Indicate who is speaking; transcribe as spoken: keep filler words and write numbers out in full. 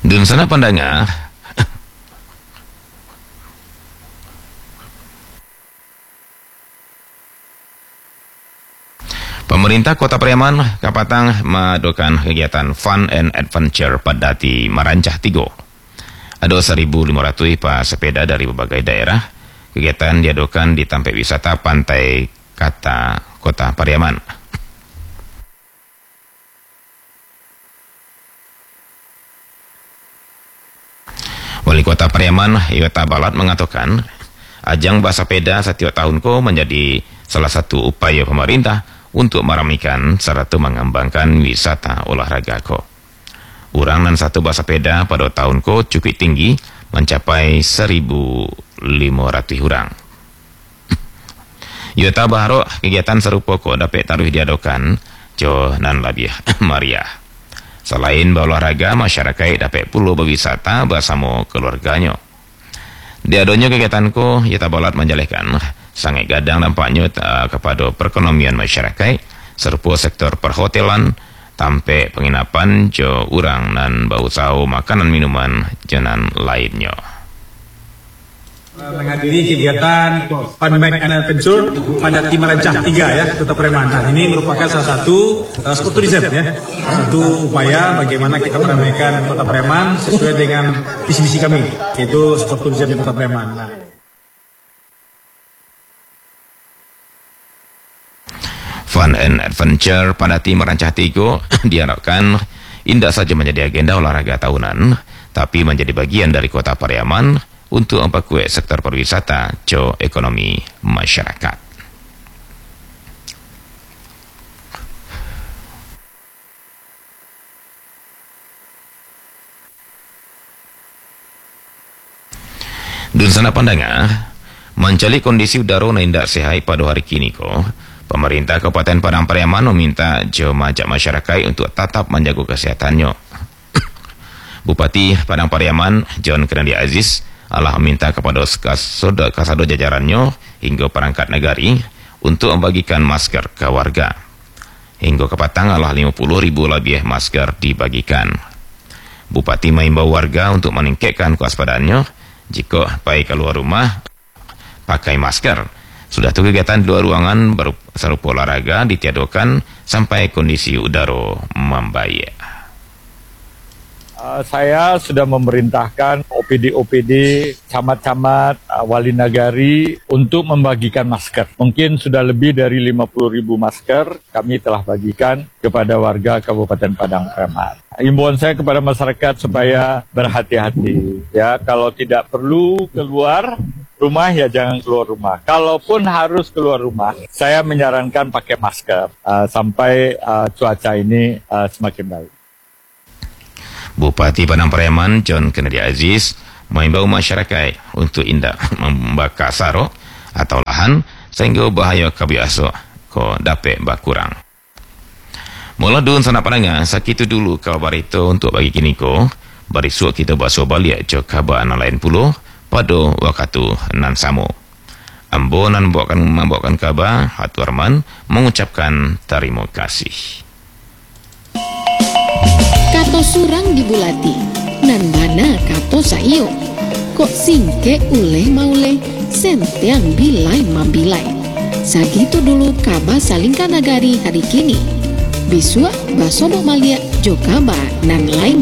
Speaker 1: Dun sana pandanga pemerintah Kota Pariaman, Kapatang mengadakan kegiatan Fun and Adventure Padati Marancah Tigo. Ada seribu lima ratus pesepeda dari berbagai daerah. Kegiatan diadakan di tempat wisata Pantai Kata Kota Pariaman. Wali Kota Pariaman, Iwata Balat mengatakan, ajang bersepeda setiap tahun ko menjadi salah satu upaya pemerintah untuk meramaikan serta mengembangkan wisata olahraga ko. Urang dan satu bersepeda pada tahun ko cukup tinggi, mencapai seribu lima ratus orang. Iwata berharap kegiatan serupa ko dapat taruh diadakan jo dan lebih meriah. Selain berolahraga, masyarakat dapat pula berwisata bersama keluarganya. Di adanya kegiatan ko, Iwata Balat menjelaskan sangat gadang dampaknya uh, kepada perekonomian masyarakat, serupa sektor perhotelan, tampe penginapan, jo urang dan berusaha makanan minuman jenan lainnya.
Speaker 2: Menghadiri kegiatan Fun and Adventure Padati Marancah tiga ya, Kota Pariaman. Nah, ini merupakan salah satu uh, sport tourism ya, satu upaya bagaimana kita meramaikan Kota Pariaman sesuai dengan visi misi kami, yaitu sport tourism di Kota Pariaman. Nah.
Speaker 1: Fun and Adventure Padati Marancah tiga diharapkan tidak saja menjadi agenda olahraga tahunan, tapi menjadi bagian dari Kota Pariaman untuk memperkuat sektor pariwisata jo ekonomi masyarakat. Dun sana pandanga, mencari kondisi udara yang tidak sehat pada hari kini ko, pemerintah Kabupaten Padang Pariaman meminta jo majak masyarakat untuk tetap menjaga kesehatannya. Bupati Padang Pariaman John Kennedy Aziz Allah meminta kepada kasado, kasado jajarannya hingga perangkat negari untuk membagikan masker ke warga. Hingga ke Patang Allah lima puluh ribu lebih masker dibagikan. Bupati mengimbau warga untuk meningkatkan kewaspadaannya jika pergi keluar rumah pakai masker. Sudah tu kegiatan di luar ruangan serupa olahraga ditiadakan sampai kondisi udara membaik.
Speaker 3: Uh, saya sudah memerintahkan O P D-O P D, camat-camat, uh, wali nagari untuk membagikan masker. Mungkin sudah lebih dari lima puluh ribu masker kami telah bagikan kepada warga Kabupaten Padang Pariaman. Himbauan saya kepada masyarakat supaya berhati-hati. Ya, kalau tidak perlu keluar rumah ya jangan keluar rumah. Kalaupun harus keluar rumah, saya menyarankan pakai masker uh, sampai uh, cuaca ini uh, semakin baik.
Speaker 1: Bupati Padang Pariaman John Kennedy Aziz mengimbau masyarakat untuk tidak membakar sarok atau lahan sehingga bahaya kebiasa ko dapat berkurang. Mula dun sana pandanga sakitu dulu kabar itu untuk bagi kini ko barisuk kita basuh balik jo kabar lain puluh pada waktu nan samo. Ambo nan membawakan membawakan kabar Hatu Arman mengucapkan terima kasih.
Speaker 4: Kato surang dibulati, nan mana kato sayo. Kok singke ule maule, sentiang bilai mambilai. Sagitu dulu kabar salingkan nagari hari kini. Bisua basobo malia jo kabar nan lain